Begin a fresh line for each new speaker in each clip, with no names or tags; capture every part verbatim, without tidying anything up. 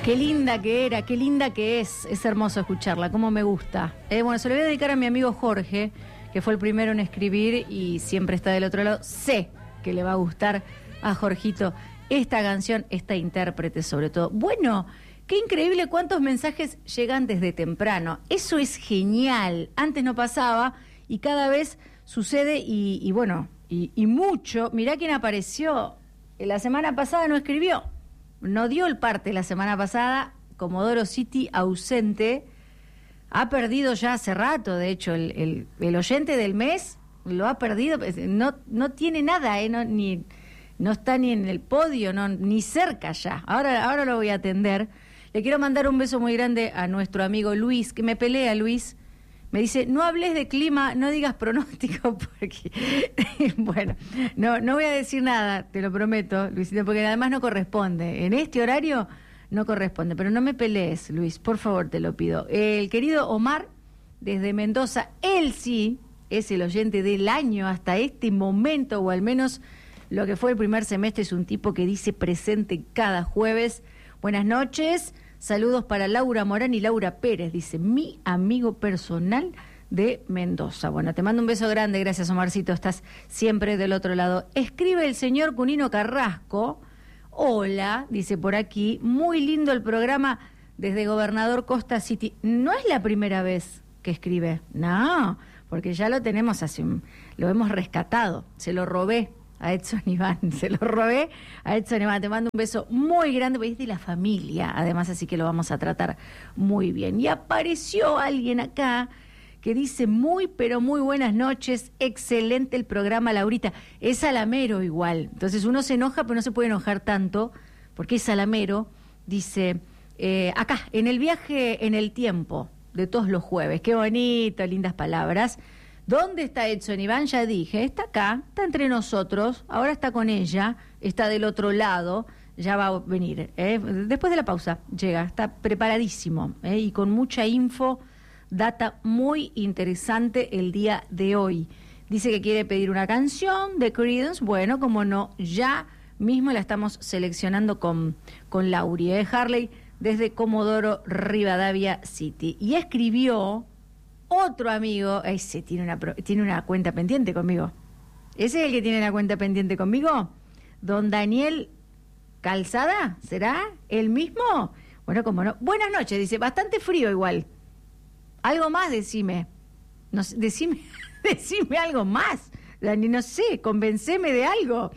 Qué linda que era, qué linda que es. Es hermoso escucharla, cómo me gusta. Eh, bueno, se lo voy a dedicar a mi amigo Jorge, que fue el primero en escribir y siempre está del otro lado. Sé que le va a gustar a Jorgito esta canción, esta intérprete sobre todo. Bueno, qué increíble cuántos mensajes llegan desde temprano. Eso es genial. Antes no pasaba y cada vez sucede y, y bueno, y, y mucho. Mirá quién apareció. La semana pasada no escribió. No dio el parte la semana pasada, Comodoro City ausente, ha perdido ya hace rato, de hecho, el, el, el oyente del mes lo ha perdido, no, no tiene nada, eh, no, ni, no está ni en el podio, no, ni cerca ya, ahora, ahora lo voy a atender. Le quiero mandar un beso muy grande a nuestro amigo Luis, que me pelea Luis, me dice, no hables de clima, no digas pronóstico, porque, bueno, no, no voy a decir nada, te lo prometo, Luisito, porque además no corresponde. En este horario no corresponde, pero no me pelees, Luis, por favor, te lo pido. El querido Omar, desde Mendoza, él sí es el oyente del año hasta este momento, o al menos lo que fue el primer semestre, es un tipo que dice presente cada jueves. Buenas noches. Saludos para Laura Morán y Laura Pérez, dice, mi amigo personal de Mendoza. Bueno, te mando un beso grande, gracias Omarcito, estás siempre del otro lado. Escribe el señor Cunino Carrasco, hola, dice por aquí, muy lindo el programa desde Gobernador Costa City. No es la primera vez que escribe, no, porque ya lo tenemos así, lo hemos rescatado, se lo robé a Edson Iván, se lo robé a Edson Iván, te mando un beso muy grande, porque es de la familia, además, así que lo vamos a tratar muy bien. Y apareció alguien acá que dice, muy, pero muy buenas noches, excelente el programa, Laurita. Es salamero igual, entonces uno se enoja, pero no se puede enojar tanto, porque es salamero, dice, eh, acá, en el viaje en el tiempo de todos los jueves, qué bonito, lindas palabras. ¿Dónde está Edson Iván? Ya dije, está acá, está entre nosotros, ahora está con ella, está del otro lado, ya va a venir. ¿eh? Después de la pausa llega, está preparadísimo ¿eh? y con mucha info, data muy interesante el día de hoy. Dice que quiere pedir una canción de Creedence, bueno, como no, ya mismo la estamos seleccionando con, con Lauri, ¿eh? Harley, desde Comodoro Rivadavia City. Y escribió... otro amigo, ese tiene una tiene una cuenta pendiente conmigo. ¿Ese es el que tiene la cuenta pendiente conmigo? Don Daniel Calzada, ¿será el mismo? Bueno, como no. Buenas noches, dice, bastante frío igual. Algo más, decime. No, decime, decime algo más. Dani, no sé, convenceme de algo.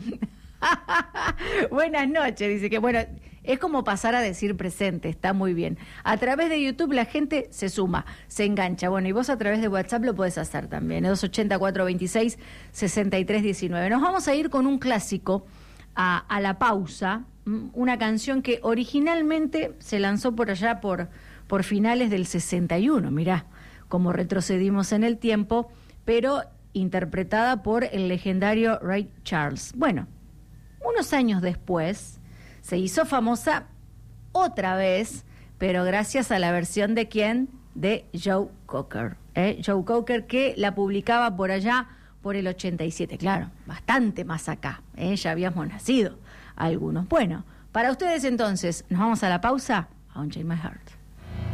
Buenas noches, dice que bueno, es como pasar a decir presente, está muy bien. A través de YouTube la gente se suma, se engancha. Bueno, y vos a través de WhatsApp lo podés hacer también, dos ochenta, cuatrocientos veintiséis, sesenta y tres diecinueve. Nos vamos a ir con un clásico a, a la pausa, una canción que originalmente se lanzó por allá por, por finales del sesenta y uno, mirá, como retrocedimos en el tiempo, pero interpretada por el legendario Ray Charles. Bueno, unos años después se hizo famosa otra vez, pero gracias a la versión de ¿quién? De Joe Cocker. ¿eh? Joe Cocker, que la publicaba por allá por el ochenta y siete. Claro, bastante más acá. ¿eh? Ya habíamos nacido algunos. Bueno, para ustedes entonces, nos vamos a la pausa. Unchain My Heart.